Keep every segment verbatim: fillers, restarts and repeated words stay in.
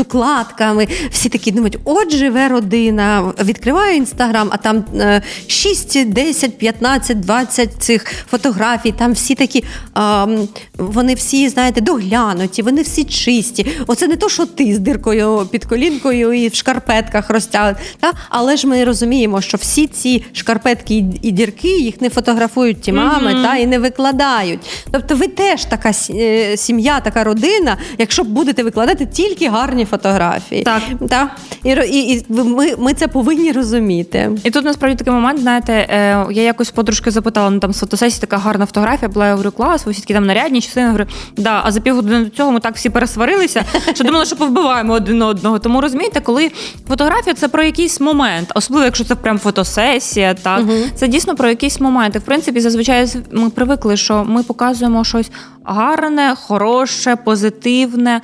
вкладками. Всі такі думають, от живе родина, відкриваю Інстаграм, а там шість, десять, п'ятнадцять, двадцять цих фотографій, там всі такі, а, вони всі, знаєте, доглянуті, вони всі чисті. Оце не то, що ти з диркою під колінкою і в шкарпетках розтягнути, та? Але ж ми розуміємо, що всі ці шкарпетки і дірки, їх не фотографують ті мами, mm-hmm. та, і не викладають. Тобто ви теж така сім'я, така родина, якщо будете викладати тільки гарні фотографії. Так. Та? І, і, і ми, ми це повинні розуміти. І тут, насправді, такий момент, знаєте, я якось подружки запитала, ну там з фотосесії така гарна фотографія була, я говорю, клас, ви всі такі там нарядні, частини, я говорю, да, а за півгодини до цього ми так всі пересварилися, що думали, що повбиваємо один одного. Тому, розумієте, коли фотографія – це про якийсь момент, особливо, якщо це прям фотосесія, так, угу. це дійсно про якийсь момент. І, в принципі, зазвичай ми привикли, що ми показуємо щось гарне, хороше, позитивне,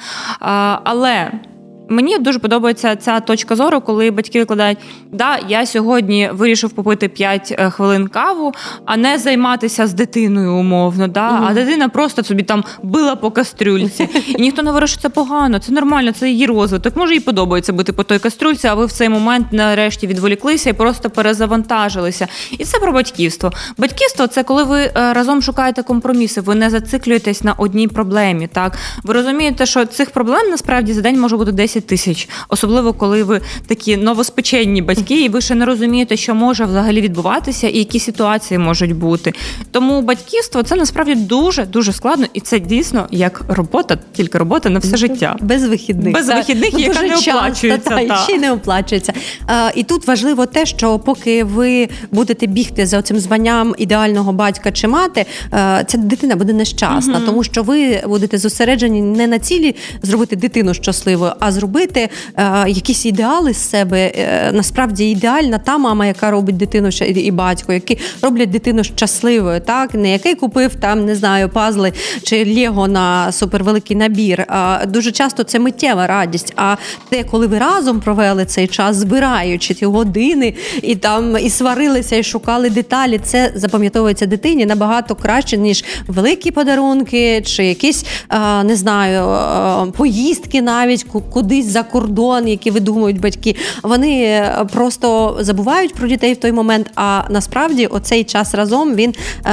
але... Мені дуже подобається ця точка зору, коли батьки викладають, да, я сьогодні вирішив попити п'ять хвилин каву, а не займатися з дитиною умовно, да, mm-hmm. а дитина просто собі там била по кастрюльці. І ніхто не говорить, що це погано, це нормально, це її розвиток. Може, їй подобається бити по той кастрюльці, а ви в цей момент нарешті відволіклися і просто перезавантажилися. І це про батьківство. Батьківство – це коли ви разом шукаєте компроміси, ви не зациклюєтесь на одній проблемі, так. Ви розумієте, що цих проблем насправді за день може бути десять тисяч. Особливо, коли ви такі новоспеченні батьки, і ви ще не розумієте, що може взагалі відбуватися і які ситуації можуть бути. Тому батьківство – це насправді дуже-дуже складно, і це дійсно як робота, тільки робота на все життя. Без вихідних. Без вихідних, ну, яка не оплачується. Та, та, і ще не оплачується. А, і тут важливо те, що поки ви будете бігти за цим званням ідеального батька чи мати, а, ця дитина буде нещасна, угу. тому що ви будете зосереджені не на цілі зробити дитину щасливою, а зробити робити е, якісь ідеали з себе. Е, насправді ідеальна та мама, яка робить дитину і батько, які роблять дитину щасливою, так? Не який купив там, не знаю, пазли чи лего на супервеликий набір. А дуже часто це миттєва радість. А те, коли ви разом провели цей час, збираючи ті години і там і сварилися, і шукали деталі, це запам'ятовується дитині набагато краще, ніж великі подарунки чи якісь, е, не знаю, е, поїздки навіть, куди за кордон, які видумують батьки, вони просто забувають про дітей в той момент, а насправді оцей час разом, він е,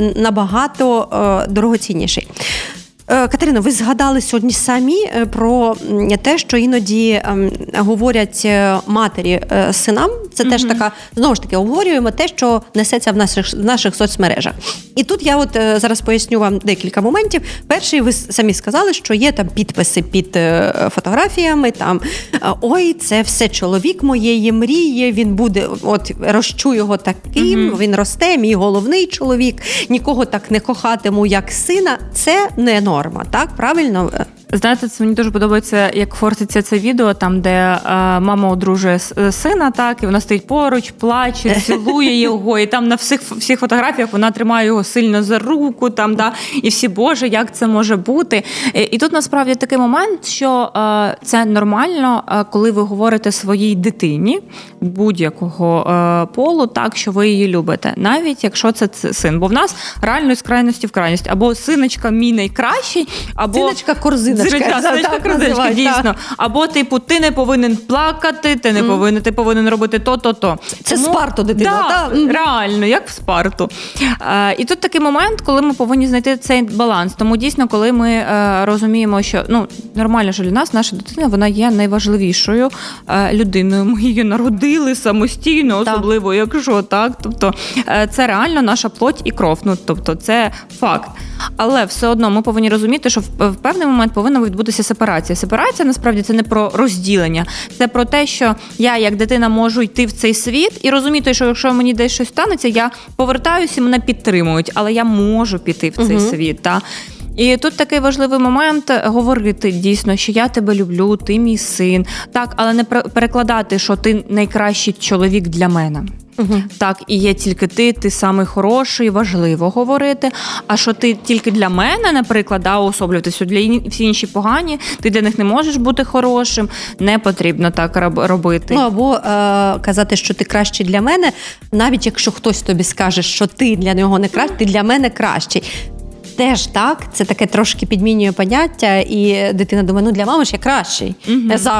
набагато е, дорогоцінніший. Катерино, ви згадали сьогодні самі про те, що іноді говорять матері синам. Це mm-hmm. теж така, знову ж таки, обговорюємо те, що несеться в наших, в наших соцмережах. І тут я от зараз поясню вам декілька моментів. Перший, ви самі сказали, що є там підписи під фотографіями, там, ой, це все чоловік моєї мрії, він буде, от, рощу його таким, mm-hmm. він росте, мій головний чоловік, нікого так не кохатиму, як сина. Це не норма, так? Правильно? Знаєте, це мені дуже подобається, як форситься це відео, там, де е, мама одружує сина, так, і вона стоїть поруч, плаче, цілує його, і там на всіх, всіх фотографіях вона тримає його сильно за руку, там, да, і всі, Боже, як це може бути. І, і тут, насправді, такий момент, що е, це нормально, е, коли ви говорите своїй дитині будь-якого е, полу, так, що ви її любите, навіть якщо це син. Бо в нас реально з крайності в крайність. Або синочка мій найкращий, або... Синочка корзина. Синочка корзиночка, дійсно. Так. Або, типу, ти не повинен плакати, ти не mm. повинен, ти повинен робити то-то-то. Це Тому, Спарту дитина, да, так? Mm. Реально, як в Спарту. А, і тут такий момент, коли ми повинні знайти цей баланс. Тому, дійсно, коли ми а, розуміємо, що, ну, нормально, що для нас наша дитина, вона є найважливішою а, людиною. Ми її народили самостійно, особливо, так. якщо, так. Тобто, а, це реально наша плоть і кров. Ну, тобто, це факт. Але все одно ми повинні розуміти, що в, в певний момент повинна відбутися сепарація. Сепарація, насправді, це не про розділення. Це про те, що я, як дитина, можу йти в цей світ і розуміти, що якщо мені десь щось станеться, я повертаюся і мене підтримують, але я можу піти в цей угу. світ, та? І тут такий важливий момент говорити дійсно, що я тебе люблю, ти мій син. Так, але не перекладати, що ти найкращий чоловік для мене. Угу. Так, і є тільки ти, ти самий хороший, важливо говорити. А що ти тільки для мене, наприклад, да, уособлюватися, для ін... всі інші погані, ти для них не можеш бути хорошим, не потрібно так робити. Ну, або е- казати, що ти кращий для мене, навіть якщо хтось тобі скаже, що ти для нього не кращий, ти для мене кращий. Теж так, це таке трошки підмінює поняття, і дитина думає, ну для мами ж я кращий. Угу.